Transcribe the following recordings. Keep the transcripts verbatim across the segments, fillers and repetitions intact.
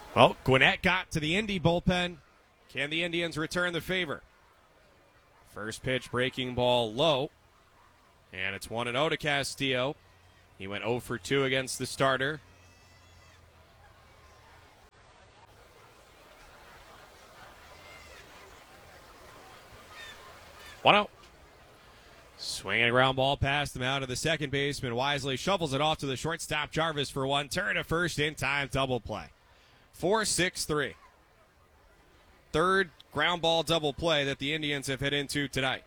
Well, Gwinnett got to the Indy bullpen. Can the Indians return the favor? First pitch, breaking ball low. And it's one and oh to Castillo. He went oh for two against the starter. one oh. Swinging a ground ball past him out of the second baseman. Wisely shovels it off to the shortstop Jarvis for one. Turn to first in time, double play. four six three. Third ground ball double play that the Indians have hit into tonight,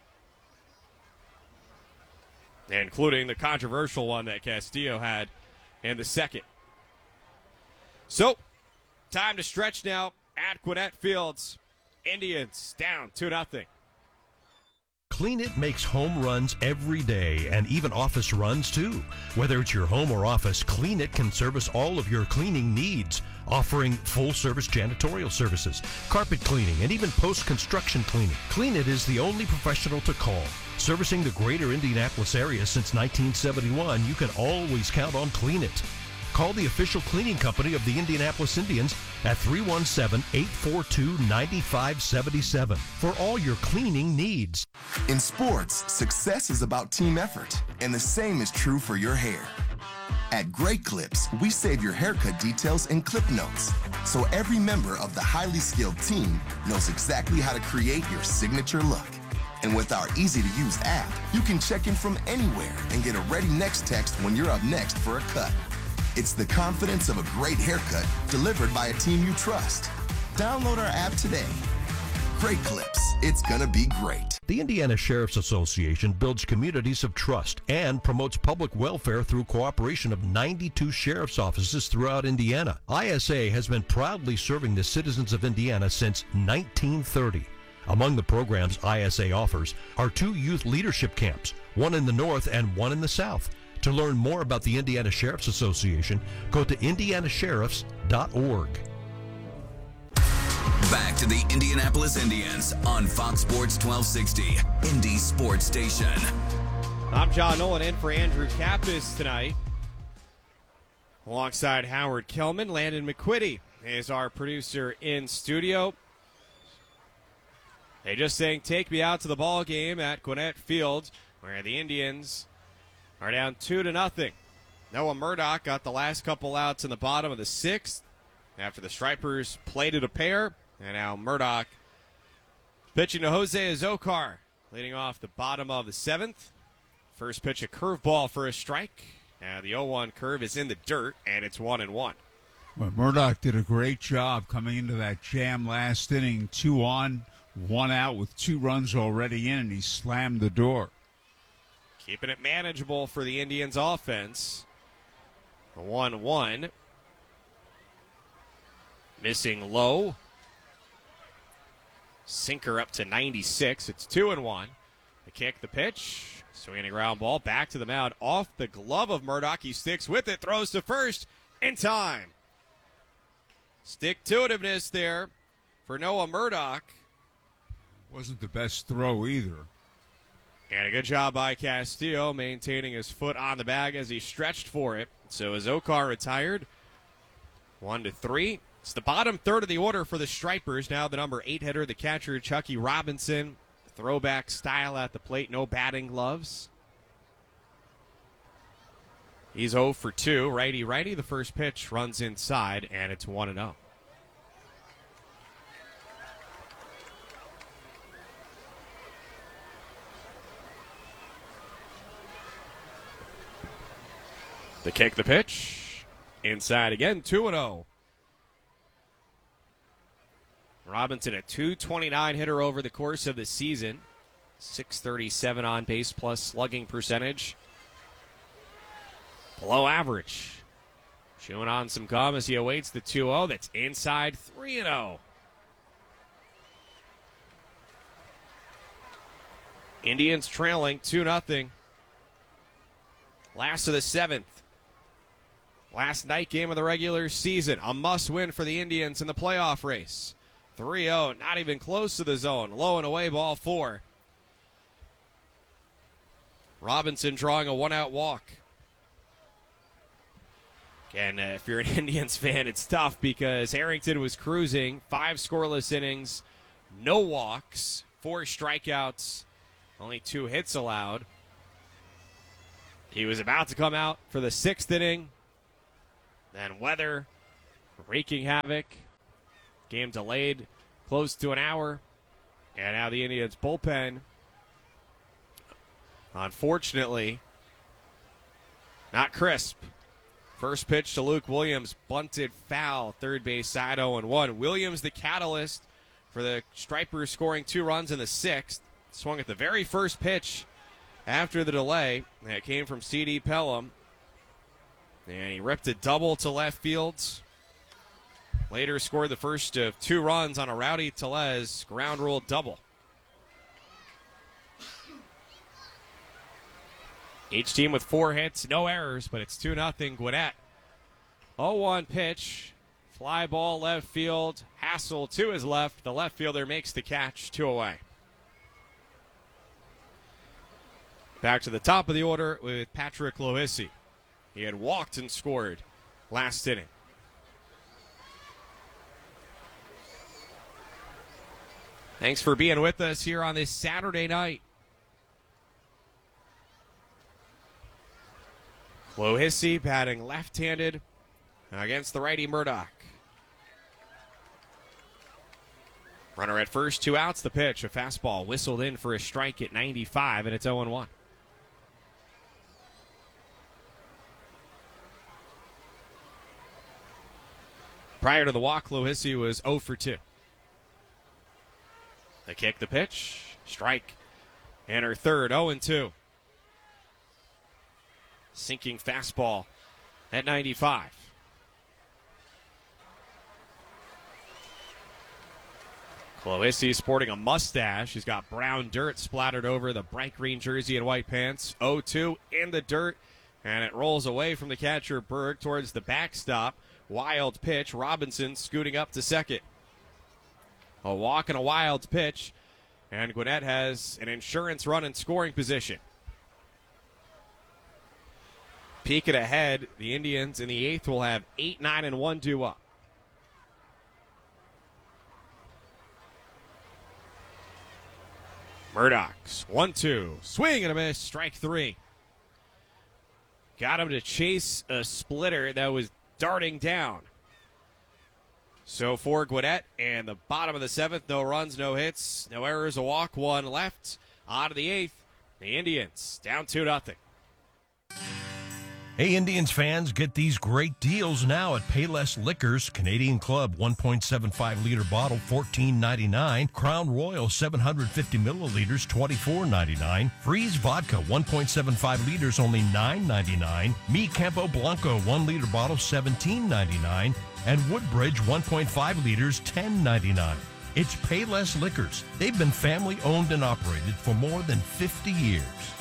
including the controversial one that Castillo had in the second. So, time to stretch now at Gwinnett Fields. Indians down two nothing. Clean It makes home runs every day and even office runs too. Whether it's your home or office, Clean It can service all of your cleaning needs, offering full-service janitorial services, carpet cleaning, and even post-construction cleaning. Clean It is the only professional to call. Servicing the greater Indianapolis area since nineteen seventy-one, you can always count on Clean It. Call the official cleaning company of the Indianapolis Indians at three one seven, eight four two, nine five seven seven for all your cleaning needs. In sports, success is about team effort, and the same is true for your hair. At Great Clips, we save your haircut details in clip notes, so every member of the highly skilled team knows exactly how to create your signature look. And with our easy-to-use app, you can check in from anywhere and get a ready next text when you're up next for a cut. It's the confidence of a great haircut delivered by a team you trust. Download our app today. Great Clips. It's gonna be great. The Indiana Sheriff's Association builds communities of trust and promotes public welfare through cooperation of ninety-two sheriff's offices throughout Indiana. I S A has been proudly serving the citizens of Indiana since nineteen thirty. Among the programs I S A offers are two youth leadership camps, one in the north and one in the south. To learn more about the Indiana Sheriff's Association, go to indiana sheriffs dot org. Back to the Indianapolis Indians on Fox Sports twelve sixty, Indy Sports Station. I'm John Nolan in for Andrew Kappas tonight. Alongside Howard Kelman, Landon McQuitty is our producer in studio. They just saying, take me out to the ball game at Gwinnett Field, where the Indians are down two to nothing. Noah Murdoch got the last couple outs in the bottom of the sixth after the Stripers plated a pair. And now Murdoch pitching to Jose Azocar, leading off the bottom of the seventh. First pitch, a curveball for a strike. Now the oh one curve is in the dirt, and it's one and one. Well, Murdoch did a great job coming into that jam last inning. Two on, one out with two runs already in, and he slammed the door. Keeping it manageable for the Indians offense. The one one. Missing low. Sinker up to ninety-six. It's two and one. The kick, the pitch. Swinging a ground ball back to the mound. Off the glove of Murdoch. He sticks with it. Throws to first in time. Stick-to-itiveness there for Noah Murdoch. Wasn't the best throw either. And a good job by Castillo maintaining his foot on the bag as he stretched for it. So as Okar retired, one to three. It's the bottom third of the order for the Stripers. Now the number eight hitter, the catcher, Chucky Robinson. Throwback style at the plate, no batting gloves. He's oh for two, righty-righty. The first pitch runs inside, and it's one and oh. The kick, the pitch. Inside again, two and oh. Robinson, a two twenty-nine hitter over the course of the season. six thirty-seven on base plus slugging percentage. Below average. Chewing on some gum as he awaits the two oh. That's inside, three and oh. Indians trailing two nothing. Last of the seventh. Last night game of the regular season. A must-win for the Indians in the playoff race. three oh, not even close to the zone. Low and away, ball four. Robinson drawing a one-out walk. And uh, if you're an Indians fan, it's tough because Harrington was cruising, five scoreless innings, no walks, four strikeouts, only two hits allowed. He was about to come out for the sixth inning. Then weather wreaking havoc. Game delayed close to an hour. And now the Indians bullpen, unfortunately, not crisp. First pitch to Luke Williams, bunted foul, third base side oh and one. Williams the catalyst for the Stripers scoring two runs in the sixth. Swung at the very first pitch after the delay. That came from C D Pelham. And he ripped a double to left field. Later scored the first of two runs on a Rowdy Tellez ground rule double. Each team with four hits, no errors, but it's two nothing Gwinnett. oh one pitch, fly ball left field, Hassel to his left. The left fielder makes the catch, two away. Back to the top of the order with Patrick Lohissi. He had walked and scored last inning. Thanks for being with us here on this Saturday night. Lohissi batting left-handed against the righty Murdoch. Runner at first, two outs. The pitch, a fastball whistled in for a strike at ninety-five, and it's oh and one. Prior to the walk, Lohissi was oh for two. The kick, the pitch, strike, and her third, oh and two. Sinking fastball at ninety-five. Lohissi sporting a mustache. He's got brown dirt splattered over the bright green jersey and white pants. oh two in the dirt, and it rolls away from the catcher Berg towards the backstop. Wild pitch. Robinson scooting up to second. A walk and a wild pitch, and Gwinnett has an insurance run in scoring position. Peek it ahead. The Indians in the eighth will have eight, nine, and one due up. Murdoch's one two. Swing and a miss. Strike three. Got him to chase a splitter that was darting down. So for Gwinnett and the bottom of the seventh, no runs, no hits, no errors, a walk, one left. On to the eighth. The Indians down two nothing. Hey, Indians fans, get these great deals now at Payless Liquors. Canadian Club one point seven five liter bottle, fourteen ninety-nine. Crown Royal seven hundred fifty milliliters, twenty-four ninety-nine. Freeze Vodka one point seven five liters, only nine ninety-nine. Mi Campo Blanco one liter bottle, seventeen ninety-nine. And Woodbridge one point five liters, ten ninety-nine. It's Payless Liquors. They've been family owned and operated for more than fifty years.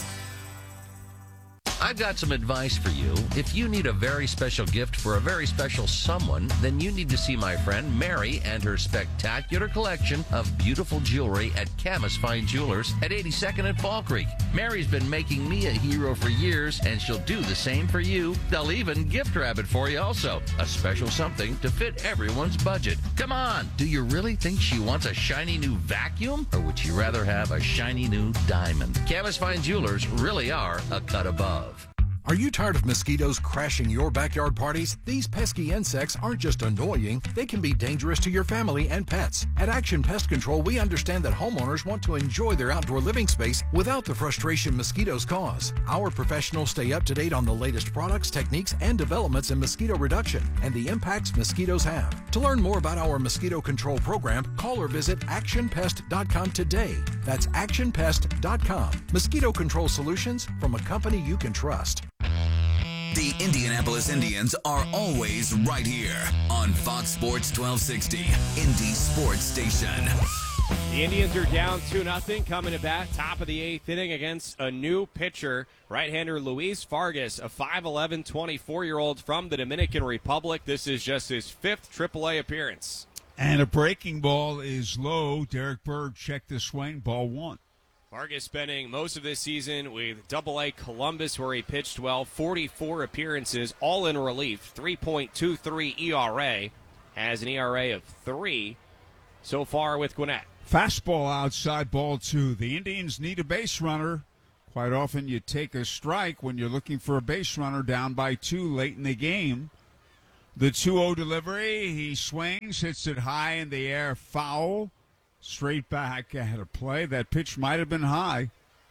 I've got some advice for you. If you need a very special gift for a very special someone, then you need to see my friend Mary and her spectacular collection of beautiful jewelry at Camas Fine Jewelers at eighty-second and Fall Creek. Mary's been making me a hero for years, and she'll do the same for you. They'll even gift wrap it for you also. A special something to fit everyone's budget. Come on, do you really think she wants a shiny new vacuum? Or would she rather have a shiny new diamond? Camas Fine Jewelers really are a cut above. Are you tired of mosquitoes crashing your backyard parties? These pesky insects aren't just annoying, they can be dangerous to your family and pets. At Action Pest Control, we understand that homeowners want to enjoy their outdoor living space without the frustration mosquitoes cause. Our professionals stay up to date on the latest products, techniques, and developments in mosquito reduction and the impacts mosquitoes have. To learn more about our mosquito control program, call or visit action pest dot com today. That's action pest dot com. Mosquito control solutions from a company you can trust. The Indianapolis Indians are always right here on Fox Sports twelve sixty, Indy Sports Station. The Indians are down two nothing, coming to bat, top of the eighth inning against a new pitcher, right-hander Luis Vargas, a five eleven, twenty-four-year-old from the Dominican Republic. This is just his fifth triple A appearance. And a breaking ball is low. Derek Berg checked the swing, ball one. Vargas spending most of this season with Double A Columbus, where he pitched well, forty-four appearances, all in relief, three point two three E R A, has an E R A of three so far with Gwinnett. Fastball outside, ball two. The Indians need a base runner. Quite often you take a strike when you're looking for a base runner down by two late in the game. The two oh delivery, he swings, hits it high in the air, foul. Straight back at a play. That pitch might have been high.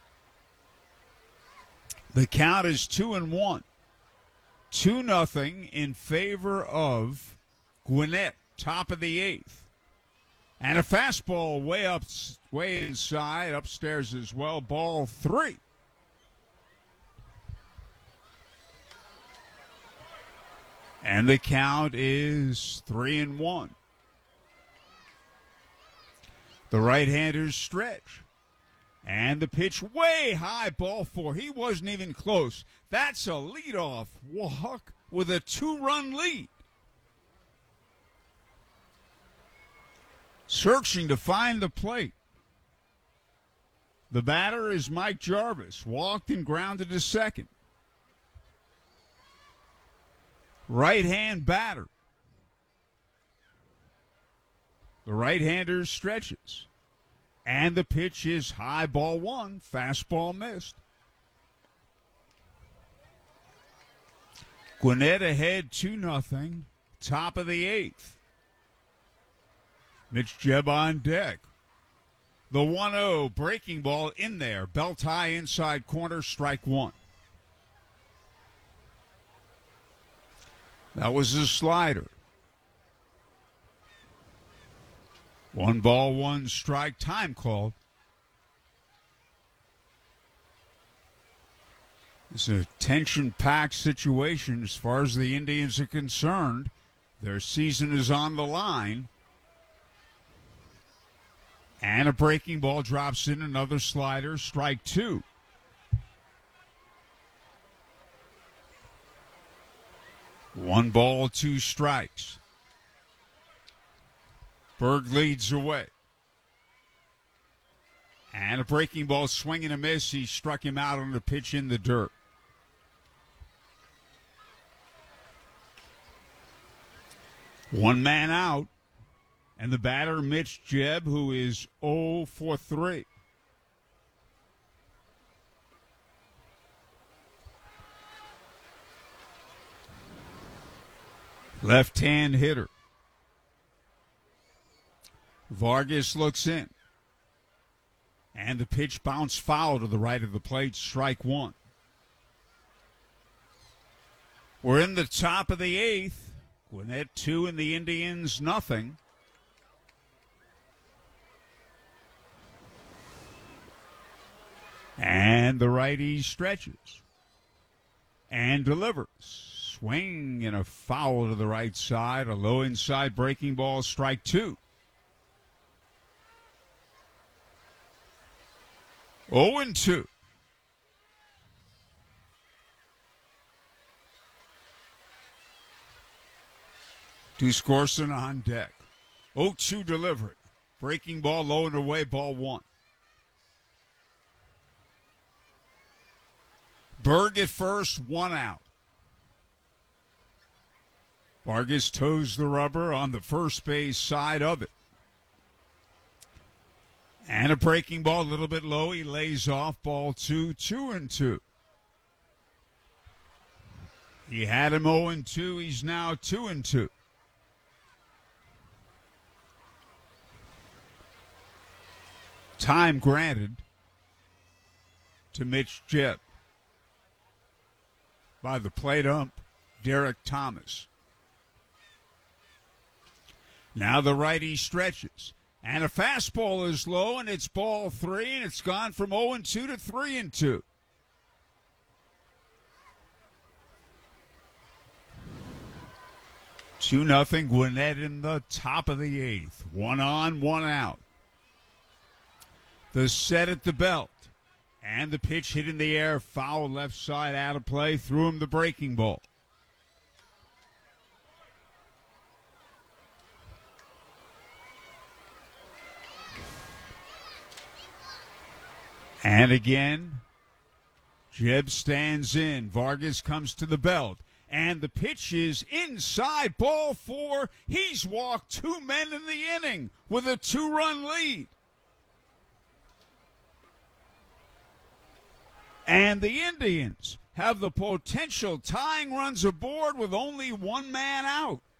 The count is two and one. Two nothing in favor of Gwinnett, top of the eighth. And a fastball way up, way inside, upstairs as well. Ball three. And the count is three and one. The right-handers stretch. And the pitch way high, ball four. He wasn't even close. That's a leadoff walk with a two-run lead. Searching to find the plate. The batter is Mike Jarvis. Walked and grounded to second. Right-hand batter. The right-hander stretches. And the pitch is high, ball one. Fastball missed. Gwinnett ahead two nothing. Top of the eighth. Mitch Jebb on deck. The one oh breaking ball in there. Belt high inside corner, strike one. That was a slider. One ball, one strike, time called. It's a tension-packed situation as far as the Indians are concerned. Their season is on the line. And a breaking ball drops in, another slider, strike two. One ball, two strikes. Berg leads away. And a breaking ball, swing and a miss. He struck him out on the pitch in the dirt. One man out. And the batter, Mitch Jebb, who is oh for three. Left-hand hitter. Vargas looks in. And the pitch bounced foul to the right of the plate, strike one. We're in the top of the eighth. Gwinnett two and the Indians nothing. And the righty stretches. And delivers. Swing and a foul to the right side. A low inside breaking ball, strike two. oh and two. Deuce Gorson on deck. oh two delivery. Breaking ball low and away, ball one. Berg at first, one out. Vargas toes the rubber on the first base side of it. And a breaking ball, a little bit low. He lays off, ball two, two and two. He had him oh and two. He's now two and two. Time granted to Mitch Jebb by the plate ump, Derek Thomas. Now the righty stretches. And a fastball is low, and it's ball three, and it's gone from oh and two to three and two. two nothing Gwinnett in the top of the eighth. One on, one out. The set at the belt. And the pitch hit in the air, foul left side out of play, threw him the breaking ball. And again, Jeb stands in. Vargas comes to the belt. And the pitch is inside, ball four. He's walked two men in the inning with a two-run lead. And the Indians have the potential tying runs aboard with only one man out.